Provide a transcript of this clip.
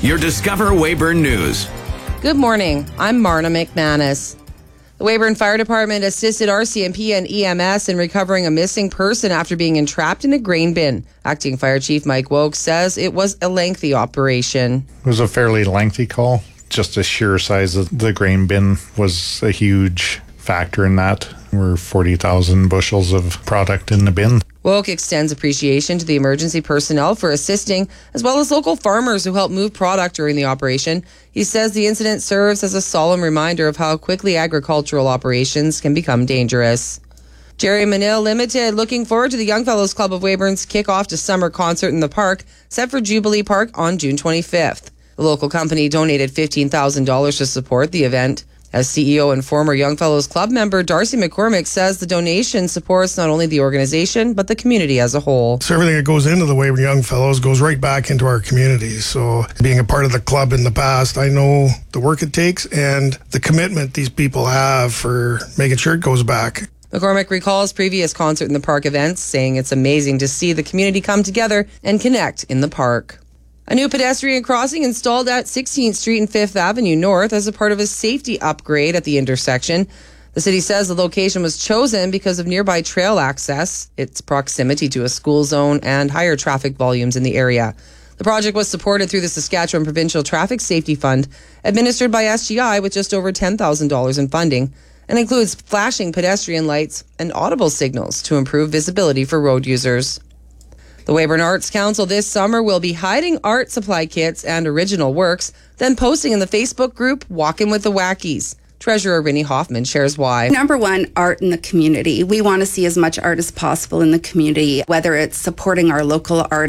your Discover Weyburn News. Good morning. I'm Marna McManus. The Weyburn Fire Department assisted RCMP and EMS in recovering a missing person after being entrapped in a grain bin. Acting Fire Chief Mike Woke says it was a lengthy operation. It was a fairly lengthy call. Just the sheer size of the grain bin was a huge factor in that. There were 40,000 bushels of product in the bin. Woke extends appreciation to the emergency personnel for assisting, as well as local farmers who helped move product during the operation. He says the incident serves as a solemn reminder of how quickly agricultural operations can become dangerous. Jerry Manil Limited looking forward to the Youngfellows Club of Weyburn's kickoff to summer concert in the park, set for Jubilee Park on June 25th. The local company donated $15,000 to support the event. As CEO and former Youngfellows Club member Darcy McCormick says the donation supports not only the organization, but the community as a whole. So everything that goes into the Weyburn Youngfellows goes right back into our community. So being a part of the club in the past, I know the work it takes and the commitment these people have for making sure it goes back. McCormick recalls previous Concert in the Park events, saying it's amazing to see the community come together and connect in the park. A new pedestrian crossing installed at 16th Street and 5th Avenue North as a part of a safety upgrade at the intersection. The city says the location was chosen because of nearby trail access, its proximity to a school zone, and higher traffic volumes in the area. The project was supported through the Saskatchewan Provincial Traffic Safety Fund, administered by SGI with just over $10,000 in funding, and includes flashing pedestrian lights and audible signals to improve visibility for road users. The Weyburn Arts Council this summer will be hiding art supply kits and original works, then posting in the Facebook group Walkin' with the Wackies. Treasurer Rinnie Hoffman shares why. Number one, art in the community. We want to see as much art as possible in the community, whether it's supporting our local artists,